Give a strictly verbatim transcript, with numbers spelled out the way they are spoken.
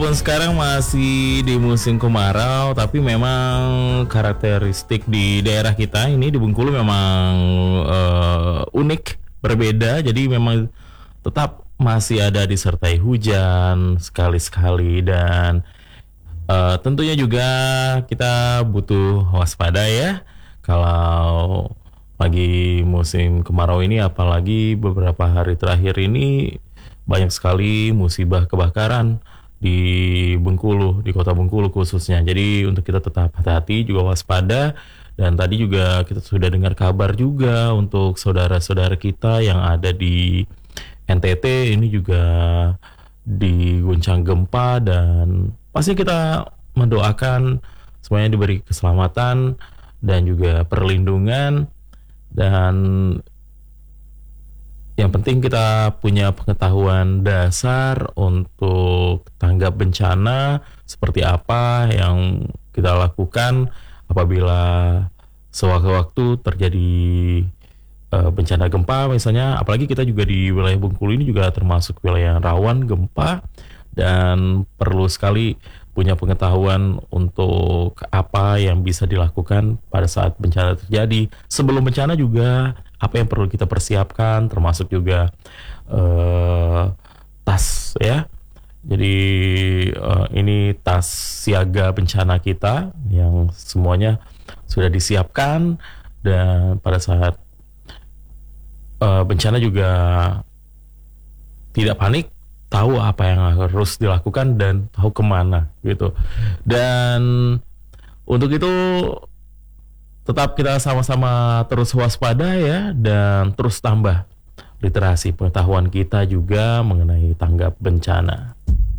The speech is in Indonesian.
Pun sekarang masih di musim kemarau, tapi memang karakteristik di daerah kita ini di Bengkulu memang eh, unik, berbeda. Jadi memang tetap masih ada disertai hujan sekali-sekali dan eh, tentunya juga kita butuh waspada ya. Kalau lagi musim kemarau ini, apalagi beberapa hari terakhir ini banyak sekali musibah kebakaran di Bengkulu, di kota Bengkulu khususnya. Jadi untuk kita tetap hati-hati juga waspada. Dan tadi juga kita sudah dengar kabar juga untuk saudara-saudara kita yang ada di N T T ini juga diguncang gempa, dan pasti kita mendoakan semuanya diberi keselamatan dan juga perlindungan. Dan yang penting kita punya pengetahuan dasar untuk tanggap bencana seperti apa yang kita lakukan apabila sewaktu-waktu terjadi uh, bencana gempa misalnya. Apalagi kita juga di wilayah Bengkulu ini juga termasuk wilayah yang rawan gempa, dan perlu sekali punya pengetahuan untuk apa yang bisa dilakukan pada saat bencana terjadi. Sebelum bencana juga apa yang perlu kita persiapkan, termasuk juga uh, tas ya. Jadi uh, ini tas siaga bencana kita yang semuanya sudah disiapkan, dan pada saat uh, bencana juga tidak panik, tahu apa yang harus dilakukan dan tahu kemana gitu. Dan untuk itu tetap kita sama-sama terus waspada ya, dan terus tambah literasi pengetahuan kita juga mengenai tanggap bencana.